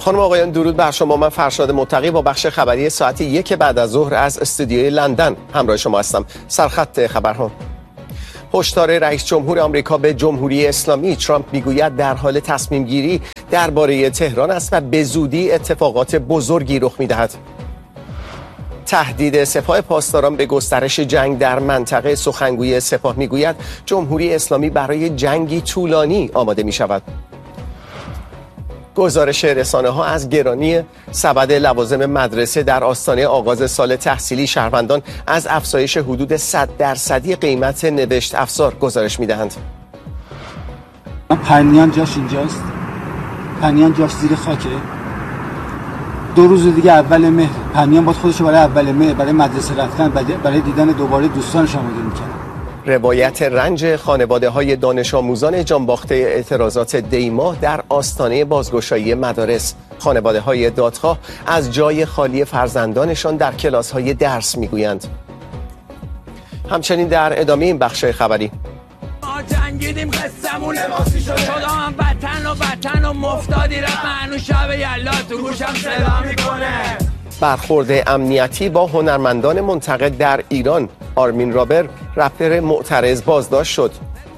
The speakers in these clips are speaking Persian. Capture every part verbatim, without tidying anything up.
خانم آقایان درود بر شما. من فرشاد متقی با بخش خبری ساعت یک بعد از ظهر از استودیوی لندن همراه شما هستم. سرخط خبرها. هشدار رئیس جمهور آمریکا به جمهوری اسلامی. ترامپ میگوید در حال تصمیم گیری درباره تهران است و به زودی اتفاقات بزرگی رخ میدهد. تهدید سپاه پاسداران به گسترش جنگ در منطقه. سخنگوی سپاه میگوید جمهوری اسلامی برای جنگی طولانی آماده می شود. گزارش رسانه‌ها از گرانی سبد لوازم مدرسه در آستانه آغاز سال تحصیلی. شهروندان از افزایش حدود صد درصدی قیمت نوشت افزار گزارش می‌دهند. پرنیان جاش اینجاست. پرنیان جاش زیر خاکه. دو روز دیگه اول مهر. پرنیان باید خودش برای اول مهر برای مدرسه رفتن برای دیدن دوباره دوستانش آماده می‌کنه. روایت رنج خانواده‌های دانش آموزان جانباخته اعتراضات دی‌ماه در آستانه بازگشایی مدارس. خانواده‌های دادخواه از جای خالی فرزندانشان در کلاس‌های درس می‌گویند. همچنین در ادامه این بخش خبری ما جنگیدیم قصمون لباسی شده خدا هم وطن و وطن و مفتادی رفت منو شب یلا تو گوشم صدا میکنه. برخورد امنیتی با هنرمندان منتقد در ایران. آرمین رابر رپر معترض بازداشت شد.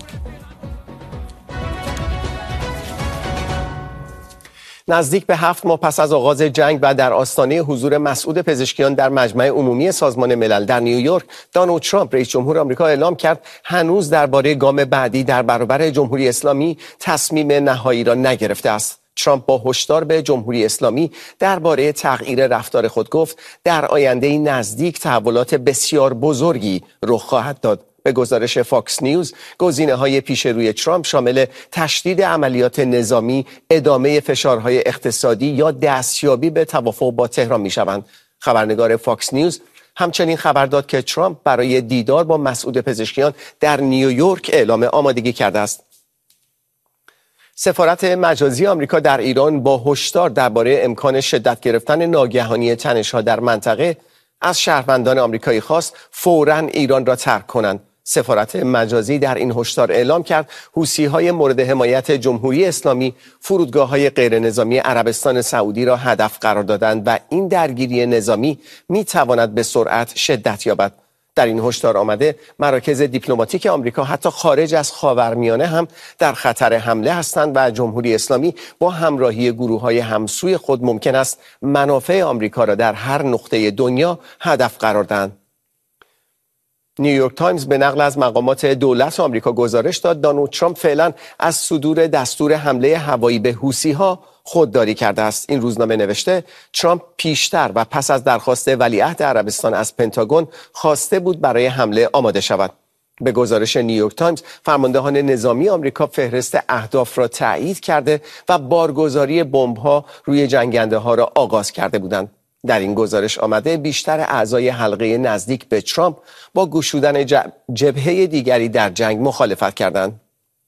نزدیک به هفت ماه پس از آغاز جنگ و در آستانه حضور مسعود پزشکیان در مجمع عمومی سازمان ملل در نیویورک، دونالد ترامپ رئیس جمهور آمریکا اعلام کرد هنوز درباره گام بعدی در برابر جمهوری اسلامی تصمیم نهایی را نگرفته است. ترامپ با هشدار به جمهوری اسلامی درباره تغییر رفتار خود گفت در آینده نزدیک تحولات بسیار بزرگی رخ خواهد داد. به گزارش فاکس نیوز، گزینه‌های پیش روی ترامپ شامل تشدید عملیات نظامی، ادامه فشارهای اقتصادی یا دستیابی به توافق با تهران می‌شوند. خبرنگار فاکس نیوز همچنین خبر داد که ترامپ برای دیدار با مسعود پزشکیان در نیویورک اعلام آمادگی کرده است. سفارت مجازی آمریکا در ایران با هشدار درباره امکان شدت گرفتن ناگهانی تنش‌ها در منطقه از شهروندان آمریکایی خواست فوراً ایران را ترک کنند. سفارت مجازی در این هشدار اعلام کرد حوثی‌های مورد حمایت جمهوری اسلامی فرودگاه‌های غیرنظامی عربستان سعودی را هدف قرار دادند و این درگیری نظامی می‌تواند به سرعت شدت یابد. در این هشدار آمده مراکز دیپلماتیک آمریکا حتی خارج از خاورمیانه هم در خطر حمله هستند و جمهوری اسلامی با همراهی گروه‌های همسوی خود ممکن است منافع آمریکا را در هر نقطه دنیا هدف قرار دهند. نیویورک تایمز به نقل از مقامات دولت آمریکا گزارش داد دونالد ترامپ فعلا از صدور دستور حمله هوایی به حوثی‌ها خودداری کرده است. این روزنامه نوشته ترامپ پیشتر و پس از درخواست ولیعهد عربستان از پنتاگون خواسته بود برای حمله آماده شود. به گزارش نیویورک تایمز، فرماندهان نظامی آمریکا فهرست اهداف را تایید کرده و بارگذاری بمب‌ها روی جنگنده‌ها را آغاز کرده بودند. در این گزارش آمده بیشتر اعضای حلقه نزدیک به ترامپ با گشودن جبهه دیگری در جنگ مخالفت کردند.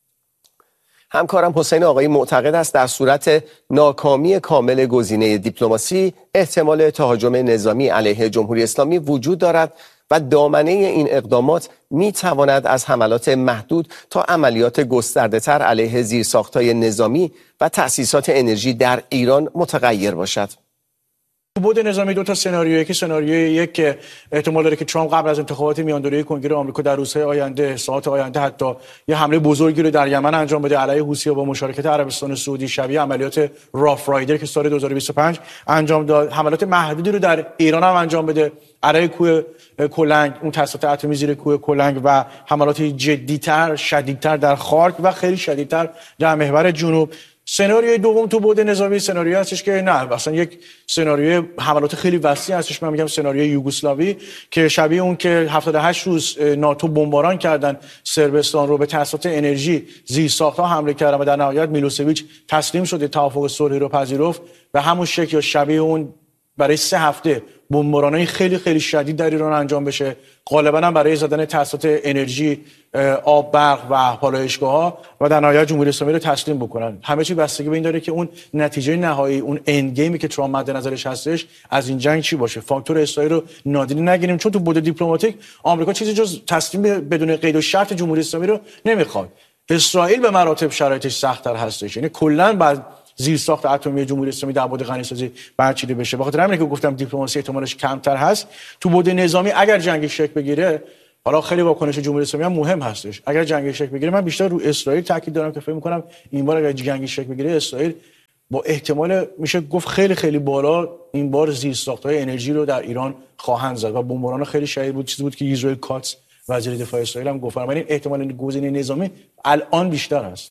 همکارم حسین آقایی معتقد است در صورت ناکامی کامل گزینه دیپلماسی احتمال تهاجم نظامی علیه جمهوری اسلامی وجود دارد و دامنه این اقدامات می تواند از حملات محدود تا عملیات گسترده‌تر علیه زیرساخت‌های نظامی و تأسیسات انرژی در ایران متغیر باشد. بود نظامی دو تا سناریویی که سناریوی یک که احتمال داره که ترامپ قبل از انتخابات میاندوره‌ای کنگره آمریکا در روزهای آینده، ساعات آینده حتی یه حمله بزرگی رو در یمن انجام بده علیه حوثی‌ها با مشارکت عربستان سعودی، شبیه عملیات راف رایدر که سال دو هزار و بیست و پنج انجام داد. حملات محدودی رو در ایران هم انجام بده علیه کوه کلنگ، اون تاسیسات اتمی زیر کوه کلنگ و حملات جدی‌تر، شدیدتر در خارک و خیلی شدیدتر در محور جنوب. سناریوی دوم تو بعد نظامی سناریویی هستش که نه اصلا یک سناریوی حملات خیلی وسیع هستش. من میگم سناریوی یوگسلاوی که شبیه اون که هفتاد و هشت روز ناتو بمباران کردن صربستان رو، به تاسیسات انرژی زیرساخت‌ها حمله کردن و در نهایت میلوسویچ تسلیم شده، توافق صلحی رو پذیرفت و همون شکل یا شبیه اون برای سه هفته بمباران‌های خیلی خیلی شدید در ایران انجام بشه، غالبا هم برای زدن تاسیسات انرژی، آب، برق و پالایشگاه‌ها و در نهایت جمهوری اسلامی رو تسلیم بکنن. همه چی بستگی به این داره که اون نتیجه نهایی، اون اند گیمی که ترامپ مد نظرش هستش از این جنگ چی باشه. فاکتور اسرائیل رو نادیده نگیریم، چون تو بعد دیپلماتیک آمریکا چیزی جز تسلیم بدون قید و شرط جمهوری اسلامی رو نمیخواد. اسرائیل به مراتب شرایطش سخت‌تر هستش، یعنی کلاً بعد زیرساخت اتمی جمهوری اسلامی در بعد غنیسازی برچیده بشه. بخاطر همینه که گفتم دیپلماسی احتمالش کمتر هست. تو بعد نظامی اگر جنگ شکل بگیره، حالا خیلی واکنش جمهوری اسلامی هم مهم هستش، اگر جنگ شکل بگیره من بیشتر رو اسرائیل تاکید دارم که فکر می‌کنم این بار اگر جنگ شکل بگیره اسرائیل با احتمال میشه گفت خیلی خیلی بالا این بار زیرساخت‌های انرژی رو در ایران خواهند زد و بمباران خیلی شدید بود. چیزی بود که اسرائیل کاتس وزیر دفاع اسرائیل هم گفت. ولی احتمال گزینه نظامی الان بیشتر است.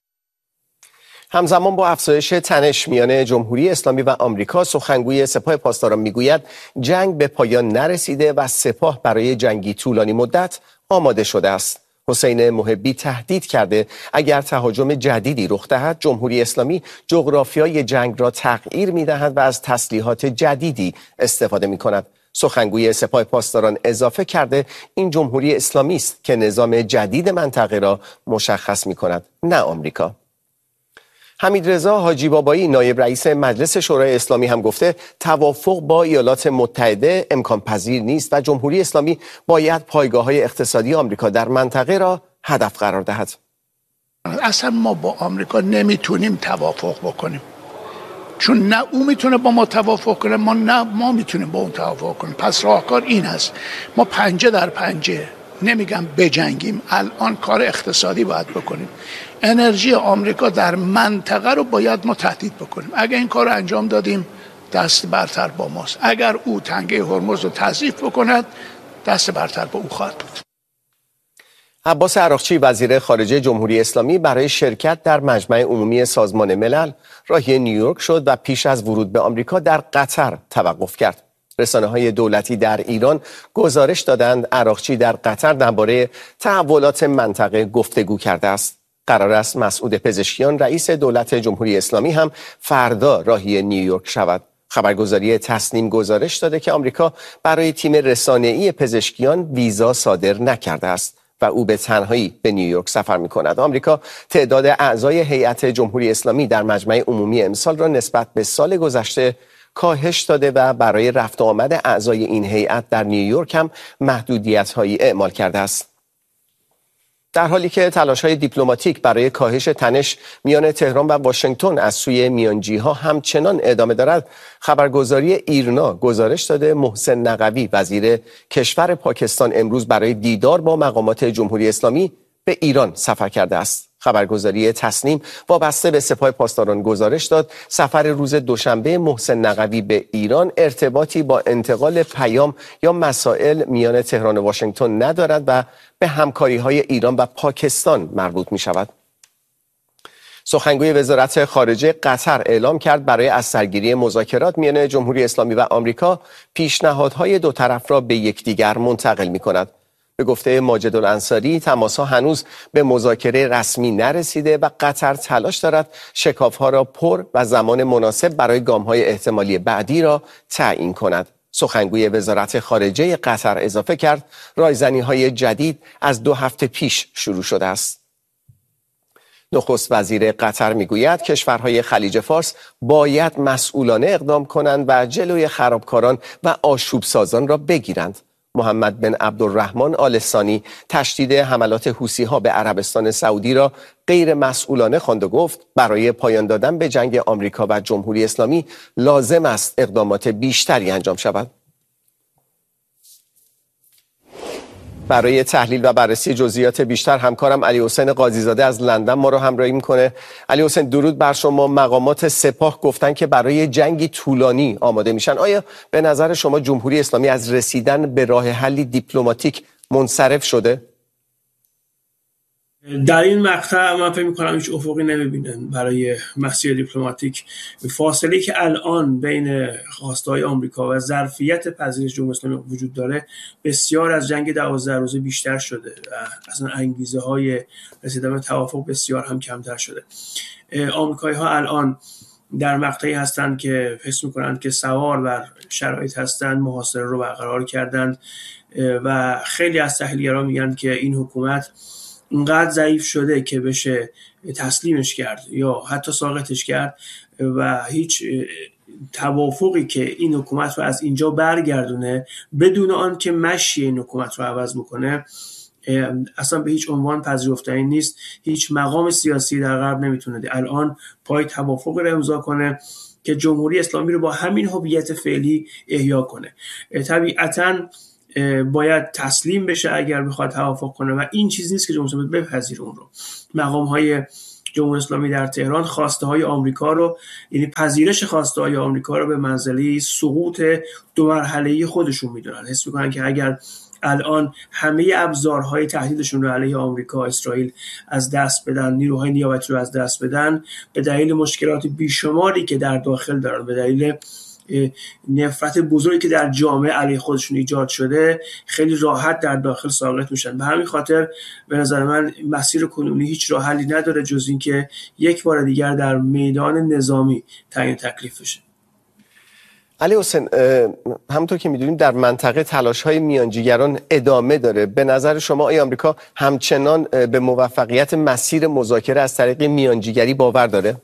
همزمان با افزایش تنش میان جمهوری اسلامی و آمریکا، سخنگوی سپاه پاسداران میگوید جنگ به پایان نرسیده و سپاه برای جنگی طولانی مدت آماده شده است. حسین محبی تهدید کرده اگر تهاجم جدیدی رخ دهد، جمهوری اسلامی جغرافیای جنگ را تغییر می‌دهد و از تسلیحات جدیدی استفاده می‌کند. سخنگوی سپاه پاسداران اضافه کرده این جمهوری اسلامی است که نظام جدید منطقه را مشخص می‌کند، نه آمریکا. حمیدرضا حاجی بابایی نایب رئیس مجلس شورای اسلامی هم گفته توافق با ایالات متحده امکان پذیر نیست و جمهوری اسلامی باید پایگاه‌های اقتصادی آمریکا در منطقه را هدف قرار دهد. اصلا ما با آمریکا نمیتونیم توافق بکنیم، چون نه او میتونه با ما توافق کنه، ما نه ما میتونیم با اون توافق کنیم. پس راهکار این هست، ما پنجه در پنجه، نمیگم بجنگیم، الان کار اقتصادی باید بکنیم. انرژی آمریکا در منطقه رو باید ما تهدید بکنیم. اگر این کار رو انجام دادیم دست برتر با ماست. اگر او تنگه هرمز رو تضعیف بکند دست برتر با او خواهد بود. عباس عراقچی وزیر خارجه جمهوری اسلامی برای شرکت در مجمع عمومی سازمان ملل راهی نیویورک شد و پیش از ورود به آمریکا در قطر توقف کرد. رسانه‌های دولتی در ایران گزارش دادند عراقچی در قطر درباره تحولات منطقه گفتگو کرده است. قرار است مسعود پزشکیان رئیس دولت جمهوری اسلامی هم فردا راهی نیویورک شود. خبرگزاری تسنیم گزارش داده که آمریکا برای تیم رسانه‌ای پزشکیان ویزا صادر نکرده است و او به تنهایی به نیویورک سفر می‌کند. آمریکا تعداد اعضای هیئت جمهوری اسلامی در مجمع عمومی امسال را نسبت به سال گذشته کاهش داده و برای رفت و آمد اعضای این هیئت در نیویورک هم محدودیت‌هایی اعمال کرده است. در حالی که تلاش‌های دیپلماتیک برای کاهش تنش میان تهران و واشنگتن از سوی میانجی‌ها همچنان ادامه دارد، خبرگزاری ایرنا گزارش داده محسن نقوی وزیر کشور پاکستان امروز برای دیدار با مقامات جمهوری اسلامی به ایران سفر کرده است. خبرگزاری تسنیم وابسته به سپاه پاسداران گزارش داد سفر روز دوشنبه محسن نقوی به ایران ارتباطی با انتقال پیام یا مسائل میان تهران و واشنگتن ندارد و به همکاری‌های ایران و پاکستان مربوط می شود. سخنگوی وزارت خارجه قطر اعلام کرد برای از سرگیری مذاکرات میان جمهوری اسلامی و آمریکا پیشنهادهای دو طرف را به یکدیگر منتقل می کند. به گفته ماجد الانصاری تماس‌ها هنوز به مذاکره رسمی نرسیده و قطر تلاش دارد شکاف‌ها را پر و زمان مناسب برای گام‌های احتمالی بعدی را تعیین کند. سخنگوی وزارت خارجه قطر اضافه کرد رایزنی‌های جدید از دو هفته پیش شروع شده است. نخست وزیر قطر میگوید کشورهای خلیج فارس باید مسئولانه اقدام کنند و جلوی خرابکاران و آشوبسازان را بگیرند. محمد بن عبدالرحمن آل ثانی تشدید حملات حوثی‌ها به عربستان سعودی را غیر مسئولانه خواند و گفت برای پایان دادن به جنگ آمریکا و جمهوری اسلامی لازم است اقدامات بیشتری انجام شود. برای تحلیل و بررسی جزئیات بیشتر همکارم علی حسین قاضیزاده از لندن ما رو همراهی میکنه. علی حسین درود بر شما. مقامات سپاه گفتن که برای جنگی طولانی آماده میشن. آیا به نظر شما جمهوری اسلامی از رسیدن به راه حلی دیپلماتیک منصرف شده؟ در این مقطع من فکر می‌کنم هیچ افقی نمی‌بینن برای مسیر دیپلماتیک. فاصله که الان بین خواسته‌های آمریکا و ظرفیت پذیرش جمهوری اسلامی وجود داره بسیار از جنگ دوازده روزه بیشتر شده و اصلا انگیزه‌های رسیدن به توافق بسیار هم کمتر شده. آمریکایی‌ها الان در مقطعی هستند که حس می‌کنند که سوار بر شرایط هستند، محاصره رو برقرار کردند و خیلی از تحلیلگران میگن که این حکومت اینقدر ضعیف شده که بشه تسلیمش کرد یا حتی ساقطش کرد و هیچ توافقی که این حکومت رو از اینجا برگردونه بدون آن که مشی این حکومت رو عوض بکنه اصلا به هیچ عنوان پذیرفتنی نیست. هیچ مقام سیاسی در غرب نمیتونه الان پای توافق رو امضا کنه که جمهوری اسلامی رو با همین هویت فعلی احیا کنه. طبیعتاً باید تسلیم بشه اگر بخواد توافق کنه و این چیز نیست که جمهوری اسلامی بپذیره اون رو. مقام‌های جمهوری اسلامی در تهران خواسته های آمریکا رو، یعنی پذیرش خواسته های آمریکا رو به منزله سقوط دو مرحله‌ای خودشون میدونن. حس میکنن که اگر الان همه ابزارهای تهدیدشون رو علیه آمریکا، اسرائیل از دست بدن، نیروهای نیابتی رو از دست بدن، به دلیل مشکلات بیشماری که در داخل دارن، به دلیل نفرت بزرگی که در جامعه علیه خودشون ایجاد شده، خیلی راحت در داخل ساقط میشن. به همین خاطر به نظر من مسیر کنونی هیچ راه حلی نداره جز این که یک بار دیگر در میدان نظامی تعیین تکلیف بشه. علی حسین، همونطور که میدونیم در منطقه تلاش‌های میانجیگران ادامه داره. به نظر شما آیا آمریکا همچنان به موفقیت مسیر مذاکره از طریق میانجیگری باور داره؟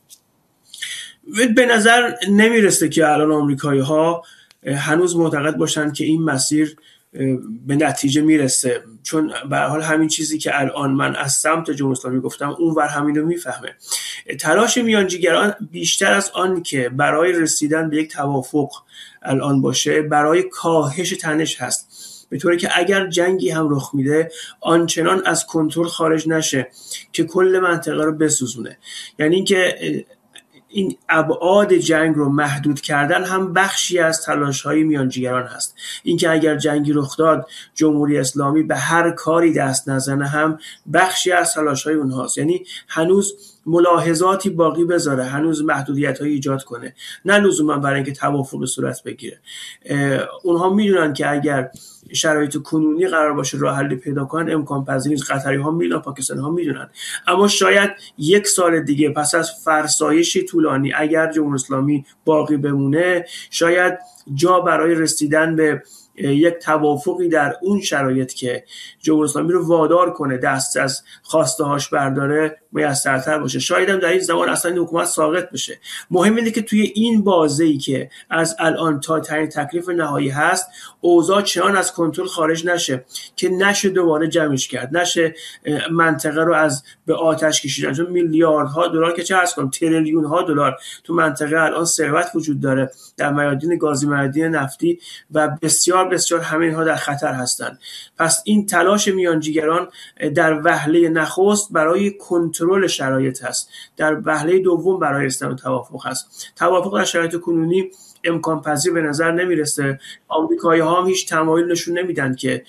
به نظر نمیرسه که الان آمریکایی‌ها هنوز معتقد باشن که این مسیر به نتیجه میرسه، چون به هر حال همین چیزی که الان من از سمت جمهوری اسلامی گفتم اونور همین رو میفهمه. تلاش میانجیگران بیشتر از آن که برای رسیدن به یک توافق الان باشه، برای کاهش تنش هست، به طوری که اگر جنگی هم رخ میده آنچنان از کنترل خارج نشه که کل منطقه رو بسوزونه. یعنی اینکه این ابعاد جنگ رو محدود کردن هم بخشی از تلاش‌های میانجیگران هست. اینکه اگر جنگی رخ داد جمهوری اسلامی به هر کاری دست نزنه هم بخشی از تلاش‌های اونهاست. یعنی هنوز ملاحظاتی باقی بذاره، هنوز محدودیت‌های ایجاد کنه، نه لزوما برای اینکه توافق صورت بگیره. اونها میدونن که اگر شرایط کنونی قرار باشه راه حلی پیدا کنن امکان پذیر نیست. قطری‌ها میدونن، پاکستانی‌ها میدونن، اما شاید یک سال دیگه پس از فرسایشی طولانی اگر جمهوری اسلامی باقی بمونه، شاید جا برای رسیدن به یک توافقی در اون شرایط که جمهوری اسلامی رو وادار کنه دست از خواسته هاش برداره میسرتر باشه. شاید هم در این زمان اصلا این حکومت ساقط بشه. مهم اینه که توی این بازه‌ای که از الان تا تعیین تکلیف نهایی هست اوضاع چنان از کنترل خارج نشه که نشه دوباره جمعش کرد، نشه منطقه رو از به آتش کشیدن. چون میلیاردها دلار که چه عرض کنم تریلیون ها دلار تو منطقه الان ثروت وجود داره در میادین گازی، میادین نفتی و بسیار بسیار همه اینها در خطر هستند. پس این تلاش میانجیگران در وهله نخست برای کنترل شرایط هست، در وهله دوم برای رسیدن توافق هست. توافق در شرایط کنونی امکان پذیر به نظر نمیرسه. آمریکایی‌ها هم هیچ تمایل نشون نمیدن که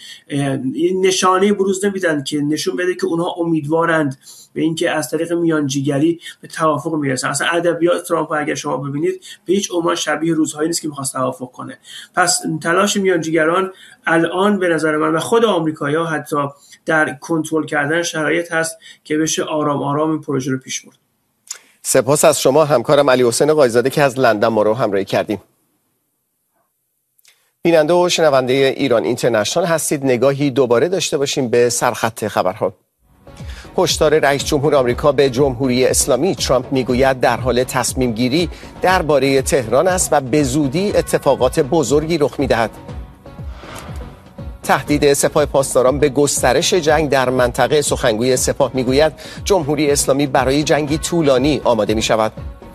نشانه بروز نمیدن که نشون بده که اونها امیدوارند به اینکه از طریق میانجیگری به توافق میرسن. اصلا ادبیات ترامپ اگر شما ببینید به هیچ عنوان شبیه روزهایی نیست که می‌خواست توافق کنه. پس تلاش میانجیگران الان به نظر من و خود آمریکایی‌ها حتی در کنترل کردن شرایط هست که بشه آرام آرام این پروژه رو پیش برد. سپاس از شما همکارم علی حسین قایزاده که از لندن ما رو همراهی کردیم. بیننده و شنونده ایران اینترنشنال هستید. نگاهی دوباره داشته باشیم به سرخط خبرها. هشدار رئیس جمهور آمریکا به جمهوری اسلامی. ترامپ میگوید در حال تصمیم گیری درباره تهران است و به زودی اتفاقات بزرگی رخ میدهد. تهدید سپاه پاسداران به گسترش جنگ در منطقه. سخنگوی سپاه میگوید جمهوری اسلامی برای جنگی طولانی آماده می شود.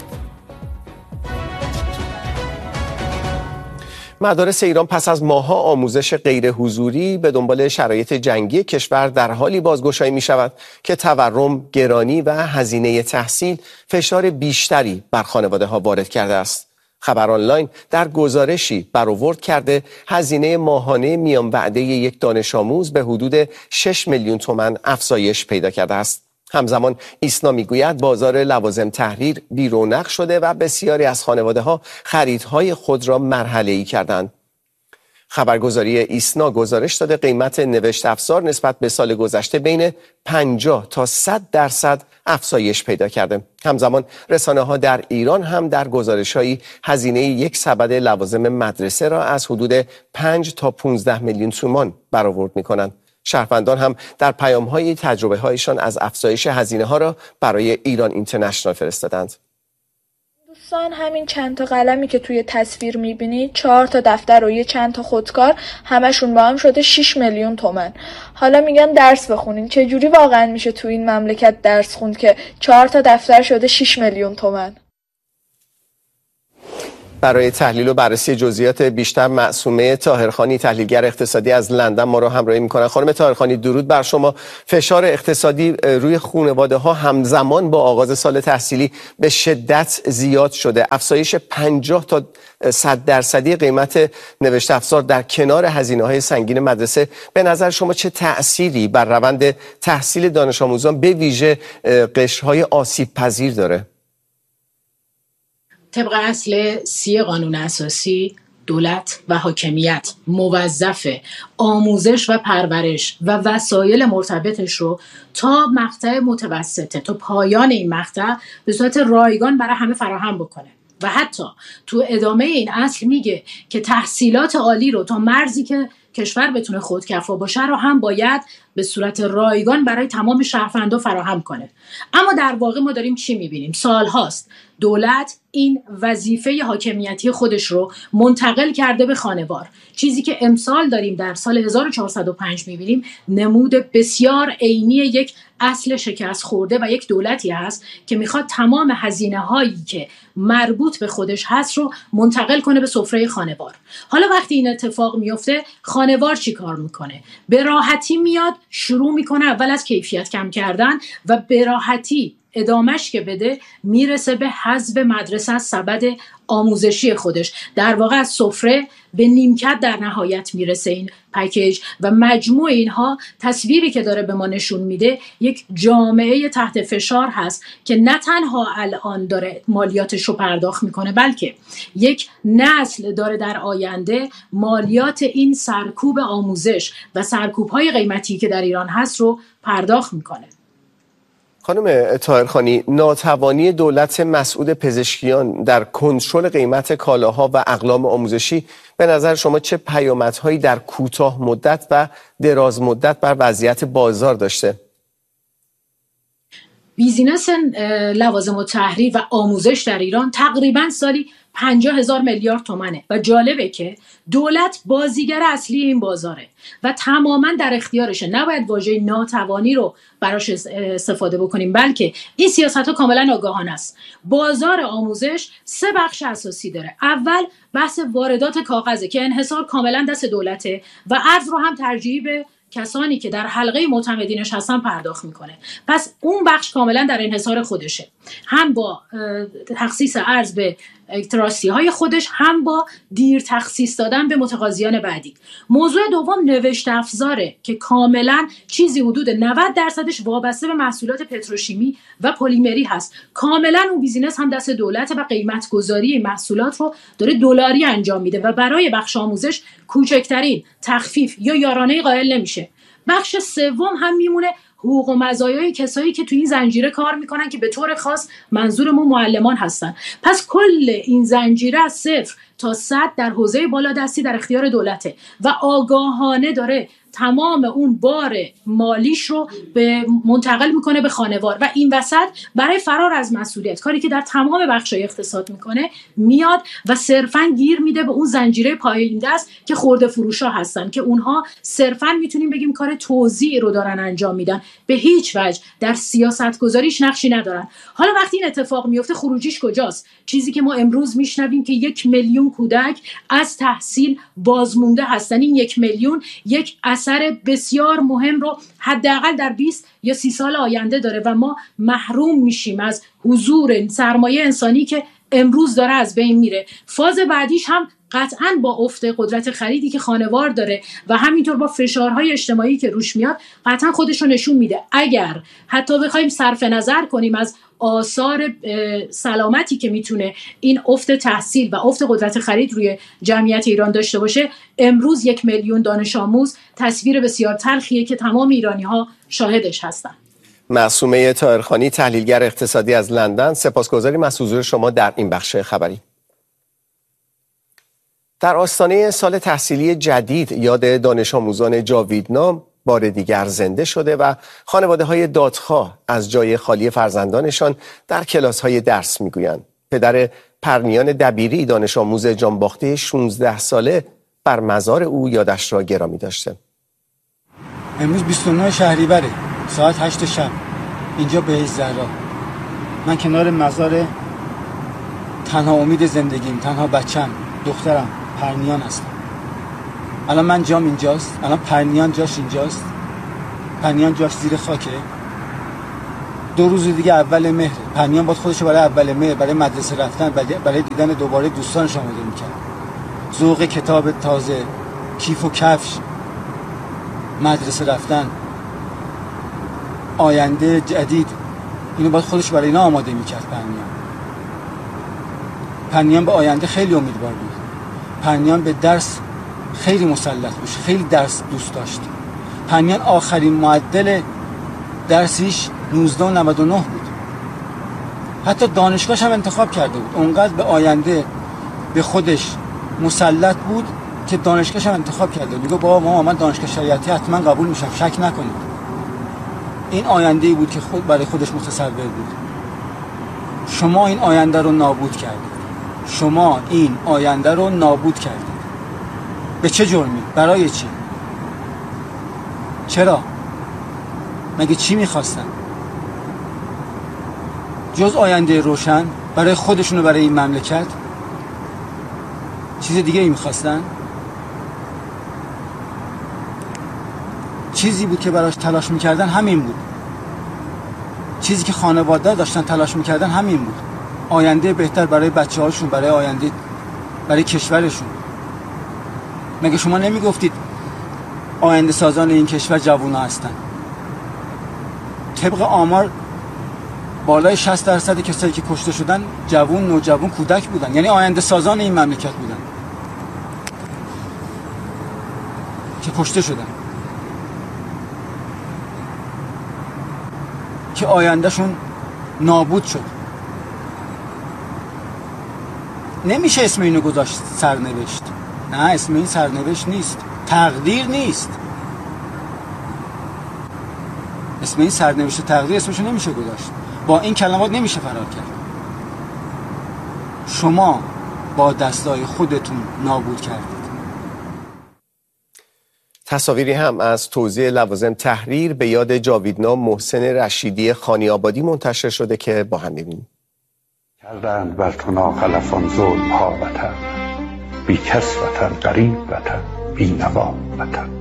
مدارس ایران پس از ماه‌ها آموزش غیر حضوری به دنبال شرایط جنگی کشور در حالی بازگشایی می شود که تورم، گرانی و هزینه تحصیل فشار بیشتری بر خانواده‌ها وارد کرده است. خبر آنلاین در گزارشی برآورد کرده هزینه ماهانه میان وعده یک دانش آموز به حدود شش میلیون تومان افزایش پیدا کرده است. همزمان ایسنا میگوید بازار لوازم تحریر بی‌رونق شده و بسیاری از خانواده‌ها خریدهای خود را مرحله‌ای کردند. خبرگزاری ایسنا گزارش داده قیمت نوشت افزار نسبت به سال گذشته بین پنجاه تا صد درصد افزایش پیدا کرده. همزمان رسانه‌ها در ایران هم در گزارش‌هایی هزینه یک سبد لوازم مدرسه را از حدود پنج تا پانزده میلیون تومان برآورد می‌کنند. شهروندان هم در پیام‌های تجربه‌هایشان از افزایش هزینه‌ها را برای ایران اینترنشنال فرستادند. دوستان همین چند تا قلمی که توی تصویر میبینید، چهار تا دفتر و یه چند تا خودکار، همشون با هم شده شش میلیون تومن. حالا میگن درس بخونین، چه جوری واقعا میشه توی این مملکت درس خوند که چهار تا دفتر شده شش میلیون تومن؟ برای تحلیل و بررسی جزئیات بیشتر معصومه طاهرخانی تحلیلگر اقتصادی از لندن ما را همراهی می‌کنند. خانم طاهرخانی درود بر شما. فشار اقتصادی روی خانواده‌ها همزمان با آغاز سال تحصیلی به شدت زیاد شده. افزایش پنجاه تا صد درصدی قیمت نوشت افزار در کنار هزینه‌های سنگین مدرسه به نظر شما چه تأثیری بر روند تحصیل دانش آموزان به ویژه قشرهای آسیب پذیر داره؟ طبق اصل سی قانون اساسی، دولت و حاکمیت موظف آموزش و پرورش و وسایل مرتبطش رو تا مقطع متوسطه، تا پایان این مقطع به صورت رایگان برای همه فراهم بکنه. و حتی تو ادامه این اصل میگه که تحصیلات عالی رو تا مرزی که کشور بتونه خودکفا باشه رو هم باید به صورت رایگان برای تمام شهروندان فراهم کنه. اما در واقع ما داریم چی میبینیم؟ سال هاست دولت این وظیفه حاکمیتی خودش رو منتقل کرده به خانوار. چیزی که امسال داریم در سال هزار و چهارصد و پنج میبینیم نمود بسیار عینی یک اصل شکست خورده و یک دولتی هست که میخواد تمام هزینه هایی که مربوط به خودش هست رو منتقل کنه به سفره خانوار. حالا وقتی این اتفاق میفته خانوار چی کار میکنه؟ به راحتی میاد شروع میکنه اول از کیفیت کم کردن و به راحتی ادامش که بده میرسه به حذف مدرسه از سبد آموزشی خودش. در واقع از سفره به نیمکت در نهایت میرسه این پکیج و مجموع اینها تصویری که داره به ما نشون میده یک جامعه تحت فشار هست که نه تنها الان داره مالیاتش رو پرداخت میکنه بلکه یک نسل داره در آینده مالیات این سرکوب آموزش و سرکوب‌های قیمتی که در ایران هست رو پرداخت میکنه. خانم طاهرخانی، ناتوانی دولت مسئول پزشکیان در کنترل قیمت کالاها و اقلام آموزشی به نظر شما چه پیامدهایی در کوتاه مدت و دراز مدت بر وضعیت بازار داشته؟ بیزینس لوازم التحریر و آموزش در ایران تقریباً سالی پنجاه هزار میلیارد تومنه و جالبه که دولت بازیگر اصلی این بازاره و تماما در اختیارشه. نباید واژه ناتوانی رو براش استفاده بکنیم بلکه این سیاست ها کاملا آگاهانه است. بازار آموزش سه بخش اساسی داره. اول بحث واردات کاغذه که انحصار کاملا دست دولته و ارز رو هم ترجیحی به کسانی که در حلقه معتمدینش هستن پرداخت میکنه. پس اون بخش کاملا در انحصار خودشه، هم با تخصیص ارز به تراسی های خودش هم با دیر تخصیص دادن به متقاضیان بعدی. موضوع دوم نوشت افزاره که کاملا چیزی حدود نود درصدش وابسته به محصولات پتروشیمی و پلیمری هست. کاملا اون بیزینس هم دست دولت و قیمت گذاری محصولات رو داره دلاری انجام میده و برای بخش آموزش کوچکترین تخفیف یا یارانه قائل نمیشه. بخش سوم هم میمونه حقوق و مزایای کسایی که توی این زنجیره کار میکنن که به طور خاص منظورمون معلمان هستن. پس کل این زنجیره از صفر تا صد در حوزه بالادستی در اختیار دولته و آگاهانه داره تمام اون بار مالیش رو به منتقل میکنه به خانوار و این وسط برای فرار از مسئولیت کاری که در تمام بخشای اقتصاد میکنه میاد و صرفاً گیر میده به اون زنجیره پایین دست که خرده فروشا هستن که اونها صرفاً میتونیم بگیم کار توزیع رو دارن انجام میدن، به هیچ وجه در سیاست گذاریش نقشی ندارن. حالا وقتی این اتفاق میفته خروجیش کجاست؟ چیزی که ما امروز میشنویم که یک میلیون کودک از تحصیل بازمونده هستن. این یک میلیون یک اثر بسیار مهم رو حداقل در بیست یا سی سال آینده داره و ما محروم میشیم از حضور سرمایه انسانی که امروز داره از بین میره. فاز بعدیش هم قطعاً با افت قدرت خریدی که خانوار داره و همینطور با فشارهای اجتماعی که روش میاد قطعاً خودش رو نشون میده. اگر حتی بخوایم صرف نظر کنیم از آثار سلامتی که میتونه این افت تحصیل و افت قدرت خرید روی جمعیت ایران داشته باشه، امروز یک میلیون دانش آموز تصویر بسیار تلخیه که تمام ایرانی ها شاهدش هستن. معصومه طاهرخانی تحلیلگر اقتصادی از لندن، سپاسگزاریم از حضور شما در این بخش خبری. در آستانه سال تحصیلی جدید یاد دانش آموزان جاویدنام بار دیگر زنده شده و خانواده‌های دادخواه از جای خالی فرزندانشان در کلاس‌های درس می‌گویند. پدر پرنیان دبیری دانش آموز جانباخته شانزده ساله بر مزار او یادش را گرامی داشته. امروز بیست و نه شهریوره ساعت هشت شب اینجا بهشت زهرا، من کنار مزار تنها امید زندگیم، تنها بچم، دخترم پرنیان هستم. الان من جام اینجاست، الان پرنیان جاش اینجاست، پرنیان جاش زیر خاکه. دو روز دیگه اول مهر، پرنیان باید خودشو برای اول مهر، برای مدرسه رفتن، برای دیدن دوباره دوستانش آماده میکرد. ذوق کتاب تازه، کیف و کفش، مدرسه رفتن، آینده جدید، اینو باید خودش برای اینا آماده میکرد. پرنیان پرنیان به آینده خیلی امیدوار بود. پرنیان به درس خیلی مسلط بود، خیلی درس دوست داشت. پرنیان آخرین معدل درسیش نوزده و نود و نه بود. حتی دانشگاهش هم انتخاب کرده بود. اونقدر به آینده به خودش مسلط بود که دانشگاهش هم انتخاب کرده بود. میگه بابا ما من دانشگاه شریعتی حتما قبول میشم، شک نکنید. این آینده‌ای بود که خود برای خودش متصور بود. شما این آینده رو نابود کردید. شما این آینده رو نابود کردید. به چه جرمی؟ برای چی؟ چرا؟ مگه چی میخواستن؟ جز آینده روشن برای خودشون و برای این مملکت چیز دیگه ای میخواستن؟ چیزی بود که براش تلاش میکردن همین بود. چیزی که خانواده داشتن تلاش میکردن همین بود. آینده بهتر برای بچه هاشون، برای آینده برای کشورشون. مگه شما نمیگفتید آینده سازان این کشور جوونا هستن؟ طبق آمار بالای شصت درصد کسایی که کشته شدن جوون، نوجوان، کودک بودن. یعنی آینده سازان این مملکت بودن که کشته شدن، که آیندهشون نابود شد. نمیشه اسم اینو گذاشت سرنوشت. نه، اسم این سرنوشت نیست، تقدیر نیست. اسم این سرنوشت تقدیر اسمشو نمیشه گذاشت. با این کلمات نمیشه فرار کرد. شما با دستای خودتون نابود کردید. تصاویری هم از توزیع لوازم تحریر به یاد جاویدنا محسن رشیدی خانی‌آبادی منتشر شده که با هم ببینیم. کردند بر تو ناخلفان ظلم ها وطن، بی کس وطن، غریب وطن، بی نوا وطن.